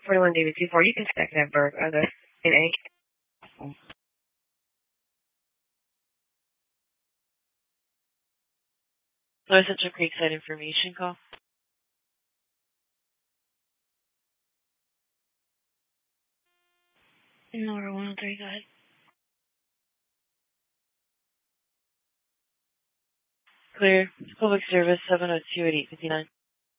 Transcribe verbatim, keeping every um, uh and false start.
forty-one David two four, you can stack that bird other in egg. North Central Creekside information call. Number one oh three, go ahead. Clear. Public service seven oh two at eight fifty-nine.